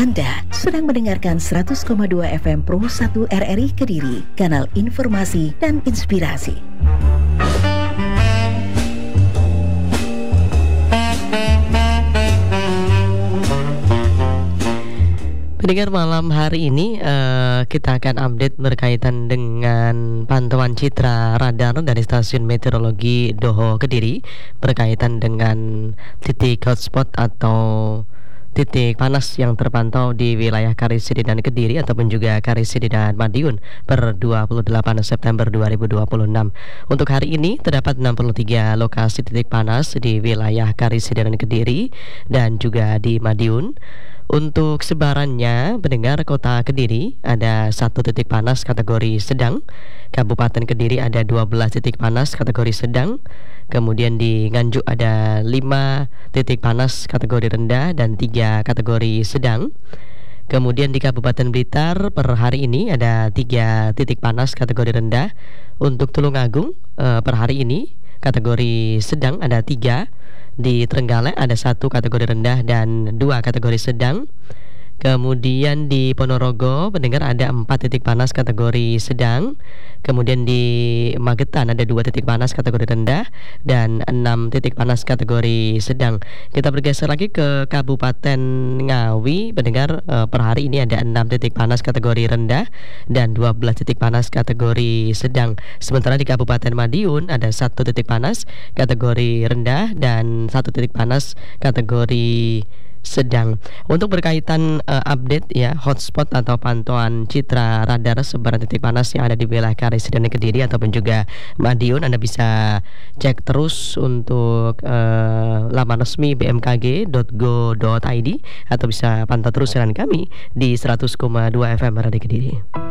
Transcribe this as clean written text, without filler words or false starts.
Anda sedang mendengarkan 100,2 FM Pro 1 RRI Kediri, kanal informasi dan inspirasi. Pendengar, malam hari ini kita akan update berkaitan dengan pantauan citra radar dari stasiun meteorologi Doho Kediri berkaitan dengan titik hotspot atau titik panas yang terpantau di wilayah Karisidi dan Kediri ataupun juga Karisidi dan Madiun per 28 September 2026. Untuk hari ini terdapat 63 lokasi titik panas di wilayah Karisidi dan Kediri dan juga di Madiun. Untuk sebarannya, pendengar, Kota Kediri ada 1 titik panas kategori sedang, Kabupaten Kediri ada 12 titik panas kategori sedang, kemudian di Nganjuk ada 5 titik panas kategori rendah dan 3 kategori sedang. Kemudian di Kabupaten Blitar per hari ini ada 3 titik panas kategori rendah. Untuk Tulungagung per hari ini kategori sedang ada 3. Di Trenggalek ada 1 kategori rendah dan 2 kategori sedang. Kemudian di Ponorogo, pendengar, ada 4 titik panas kategori sedang. Kemudian di Magetan ada 2 titik panas kategori rendah dan 6 titik panas kategori sedang. Kita bergeser lagi ke Kabupaten Ngawi, pendengar, per hari ini ada 6 titik panas kategori rendah dan 12 titik panas kategori sedang. Sementara di Kabupaten Madiun ada 1 titik panas kategori rendah dan 1 titik panas kategori sedang. Untuk berkaitan update ya hotspot atau pantauan citra radar sebaran titik panas yang ada di wilayah Karisidi dan Kediri ataupun juga Madiun, Anda bisa cek terus untuk laman resmi bmkg.go.id atau bisa pantau terus siaran kami di 100,2 FM RRI Kediri.